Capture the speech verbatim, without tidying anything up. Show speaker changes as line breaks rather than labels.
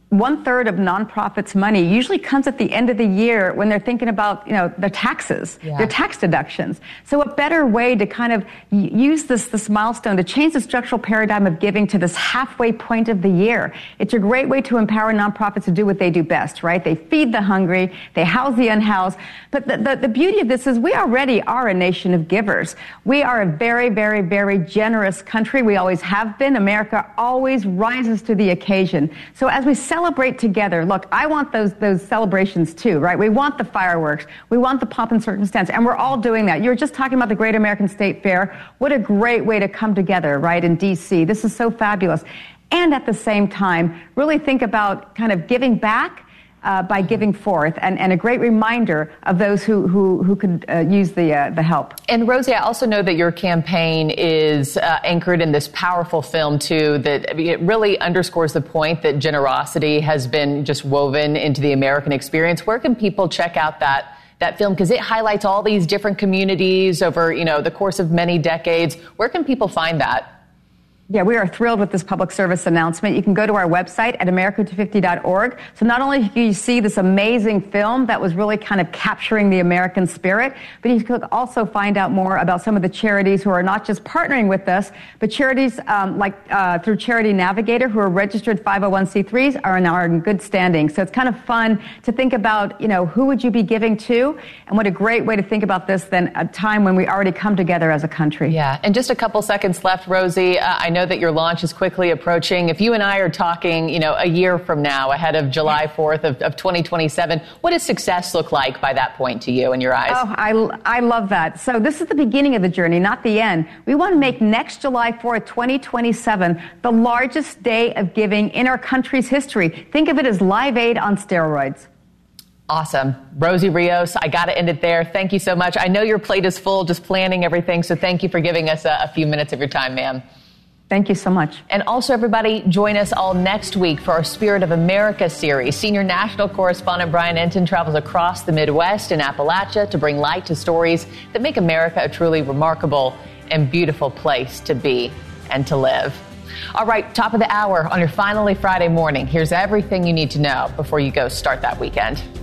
one third of nonprofits' money usually comes at the end of the year when they're thinking about, you know, their taxes, yeah. their tax deductions. So a better way to kind of use this, this milestone to change the structural paradigm of giving to this halfway point of the year. It's a great way to empower nonprofits to do what they do best, right? They feed the hungry, they house the unhoused. But the, the, the beauty of this is we already are a nation of givers. We are a very, very, very generous country. We always have been. America always rises to the occasion. So as we celebrate Celebrate together. Look, I want those those celebrations too, right? We want the fireworks. We want the pomp and circumstance. And we're all doing that. You were just talking about the Great American State Fair. What a great way to come together, right, in D C. This is so fabulous. And at the same time, really think about kind of giving back uh, by giving forth, and, and a great reminder of those who who, who could uh, use the uh, the help.
And Rosie, I also know that your campaign is uh, anchored in this powerful film too, that I mean, it really underscores the point that generosity has been just woven into the American experience. Where can people check out that that film? Because it highlights all these different communities over, you know, the course of many decades. Where can people find that?
Yeah, we are thrilled with this public service announcement. You can go to our website at America two fifty dot org. So not only can you see this amazing film that was really kind of capturing the American spirit, but you can also find out more about some of the charities who are not just partnering with us, but charities um, like uh, through Charity Navigator, who are registered five oh one c threes, are now in good standing. So it's kind of fun to think about, you know, who would you be giving to? And what a great way to think about this than a time when we already come together as a country.
Yeah, and just a couple seconds left, Rosie. Uh, I know that your launch is quickly approaching. If you and I are talking, you know, a year from now, ahead of July fourth of, of twenty twenty-seven, what does success look like by that point to you in your eyes?
Oh, I, I love that. So this is the beginning of the journey, not the end. We want to make next July fourth, twenty twenty-seven, the largest day of giving in our country's history. Think of it as Live Aid on steroids.
Awesome. Rosie Rios, I got to end it there. Thank you so much. I know your plate is full just planning everything, so thank you for giving us a, a few minutes of your time, ma'am.
Thank you so much.
And also, everybody, join us all next week for our Spirit of America series. Senior national correspondent Brian Entin travels across the Midwest and Appalachia to bring light to stories that make America a truly remarkable and beautiful place to be and to live. All right, top of the hour on your finally Friday morning. Here's everything you need to know before you go start that weekend.